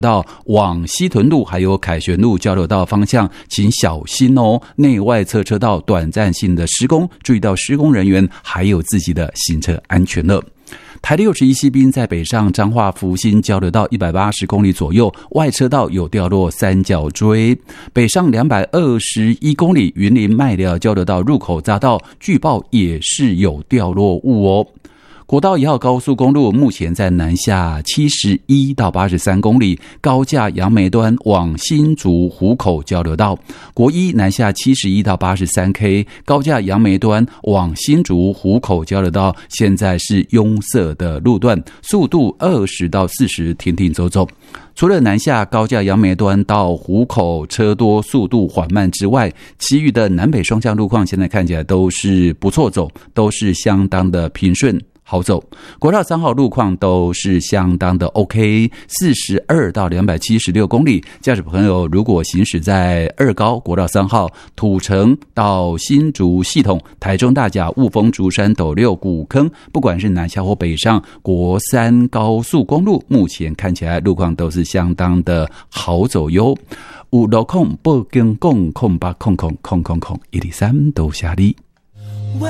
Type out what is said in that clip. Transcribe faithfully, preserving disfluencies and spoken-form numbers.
到往西屯路还有凯旋路交流道方向，请小心哦，内外侧车道短暂性的施工，注意到施工人员还有自己的行车安全了。台六十一西滨在北上彰化福兴交流道一百八十公里左右，外车道有掉落三角锥。北上两百二十一公里云林麦寮交流道入口匝道据报也是有掉落物哦。国道一号高速公路目前在南下七十一到八十三公里，高架杨梅端往新竹湖口交流道；国一南下七十一到八十三 K， 高架杨梅端往新竹湖口交流道现在是拥塞的路段，速度二十到四十，停停走走。除了南下高架杨梅端到湖口车多速度缓慢之外，其余的南北双向路况现在看起来都是不错走，都是相当的平顺好走。国道三号路况都是相当的 OK， 四十二到两百七十六公里，驾驶朋友如果行驶在二高国道三号土城到新竹系统、台中大甲雾峰竹山斗六古坑，不管是南下或北上国三高速公路，目前看起来路况都是相当的好走哟。有路况报警讲空八空空空空空一二三都下里。